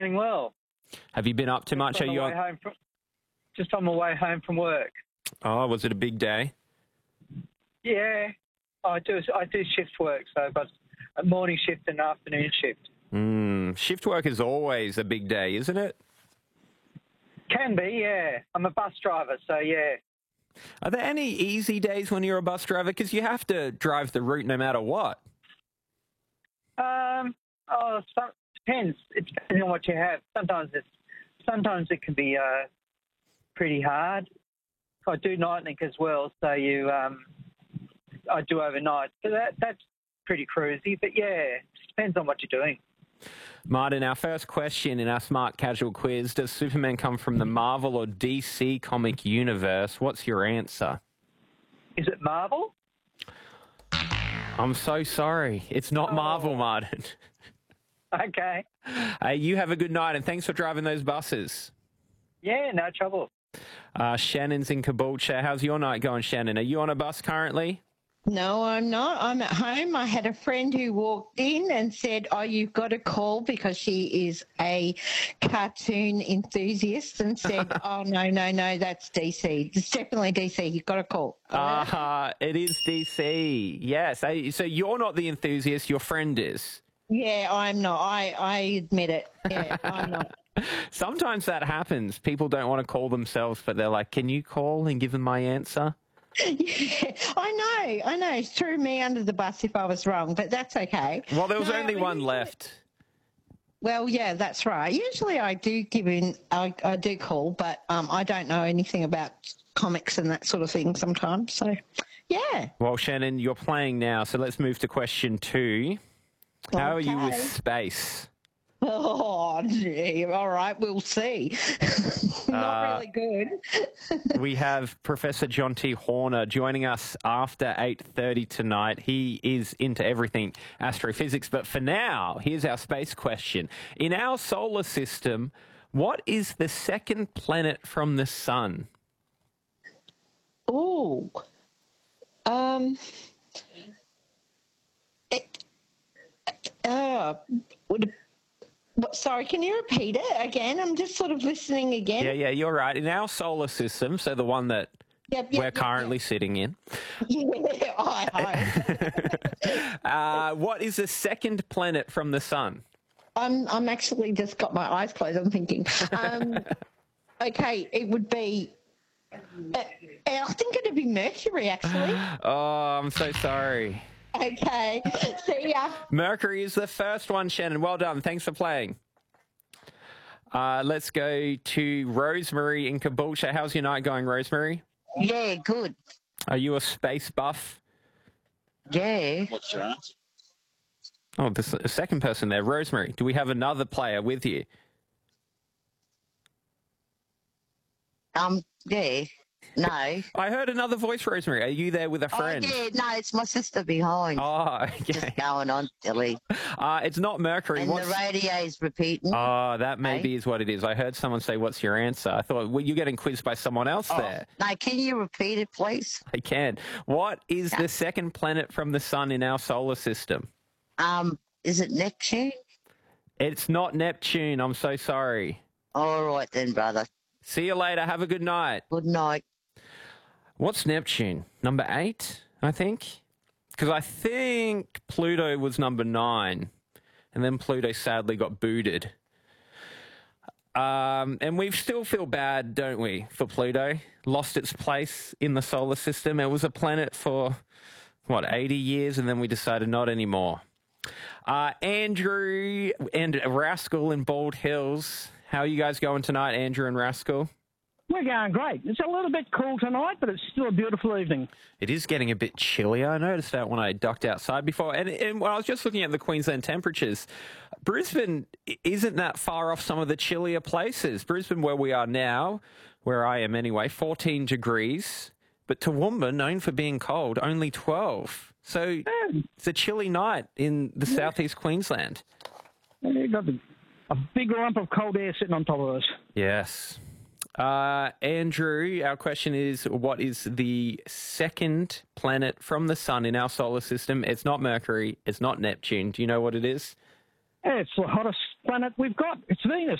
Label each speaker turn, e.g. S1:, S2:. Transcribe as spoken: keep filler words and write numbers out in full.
S1: driving well.
S2: Have you been up too much?
S1: Just on
S2: Are
S1: the
S2: you
S1: way
S2: on...
S1: home from, just on my way home from work.
S2: Oh, was it a big day?
S1: Yeah, I do. I do shift work, so I've got a morning shift and an afternoon shift.
S2: Mm, shift work is always a big day, isn't it?
S1: Can be, yeah. I'm a bus driver, so yeah.
S2: Are there any easy days when you're a bus driver? Because you have to drive the route no matter what.
S1: Um, oh, some, depends. It depends on what you have. Sometimes it's sometimes it can be uh, pretty hard. I do nightlink as well, so you um, I do overnight. So that that's pretty cruisy. But yeah, it depends on what you're doing.
S2: Martin, our first question in our Smart Casual quiz, does Superman come from the Marvel or D C comic universe? What's your answer?
S1: Is it Marvel?
S2: I'm so sorry. It's not
S1: Oh.
S2: Marvel, Martin.
S1: Okay.
S2: Hey, you have a good night, and thanks for driving those buses.
S1: Yeah, no trouble.
S2: Uh, Shannon's in Caboolture. How's your night going, Shannon? Are you on a bus currently?
S3: No, I'm not. I'm at home. I had a friend who walked in and said, oh, you've got to call because she is a cartoon enthusiast and said, oh, no, no, no, that's D C. It's definitely D C. You've got to call.
S2: Uh, it is D C. Yes. So so you're not the enthusiast. Your friend is.
S3: Yeah, I'm not. I, I admit it. Yeah, I'm not.
S2: Sometimes that happens. People don't want to call themselves, but they're like, can you call and give them my answer?
S3: Yeah, I know, I know. Threw me under the bus if I was wrong, but that's okay.
S2: Well, there was
S3: No,
S2: only
S3: I
S2: one
S3: usually-
S2: left.
S3: Well, yeah, that's right. Usually I do give in, I, I do call, but um, I don't know anything about comics and that sort of thing sometimes. So, yeah.
S2: Well, Shannon, you're playing now, so let's move to question two. How are you with
S3: Okay.
S2: space?
S3: Oh, gee. All right, we'll see. Not
S2: Uh,
S3: really good.
S2: We have Professor John T. Horner joining us after eight thirty tonight. He is into everything astrophysics. But for now, here's our space question. In our solar system, what is the second planet from the sun?
S3: Oh. Um. It, uh, would, what, sorry, can you repeat it again? I'm just sort of listening again.
S2: Yeah, yeah, you're right. In our solar system, so the one that
S3: Yep, yep,
S2: we're
S3: yep,
S2: currently sitting in,
S3: Yeah, I hope.
S2: uh, what is the second planet from the sun?
S3: I'm I'm actually just got my eyes closed. I'm thinking. Um, okay, it would be. Uh, I think it'd be Mercury, actually.
S2: Oh, I'm so sorry.
S3: Okay, see ya.
S2: Mercury is the first one, Shannon. Well done. Thanks for playing. Uh, let's go to Rosemary in Caboolture. How's your night going, Rosemary?
S4: Yeah, good.
S2: Are you a space buff?
S4: Yeah.
S5: What's your answer?
S2: Oh, there's a second person there. Rosemary, do we have another player with you?
S4: Um, yeah. No.
S2: I heard another voice, Rosemary. Are you there with a friend?
S4: Oh, yeah, no, it's my sister behind.
S2: Oh,
S4: Just
S2: okay.
S4: going on, silly.
S2: Uh, it's not Mercury.
S4: And
S2: What's...
S4: the radio's repeating.
S2: Oh, that maybe
S4: Hey?
S2: is what it is. I heard someone say, what's your answer? I thought, well, you're getting quizzed by someone else
S4: Oh,
S2: there.
S4: no, can you repeat it, please?
S2: I can. What is
S4: Yeah.
S2: the second planet from the sun in our solar system?
S4: Um, is it Neptune?
S2: It's not Neptune. I'm so sorry.
S4: All right then, brother.
S2: See you later. Have a good night.
S4: Good night.
S2: What's Neptune? Number eight, I think? Because I think Pluto was number nine, and then Pluto sadly got booted. Um, and we still feel bad, don't we, for Pluto? Lost its place in the solar system. It was a planet for, what, eighty years, and then we decided not anymore. Uh, Andrew and Rascal in Bald Hills. How are you guys going tonight, Andrew and Rascal?
S6: We're going great. It's a little bit cool tonight, but it's still a beautiful evening.
S2: It is getting a bit chillier. I noticed that when I ducked outside before. And, and when I was just looking at the Queensland temperatures, Brisbane isn't that far off some of the chillier places. Brisbane, where we are now, where I am anyway, fourteen degrees. But Toowoomba, known for being cold, only twelve. So
S6: Yeah.
S2: it's a chilly night in the southeast Queensland.
S6: You've got the, a big lump of cold air sitting on top of us.
S2: Yes. Uh, Andrew, our question is, what is the second planet from the sun in our solar system? It's not Mercury. It's not Neptune. Do you know what it is?
S6: Yeah, it's the hottest planet we've got. It's Venus.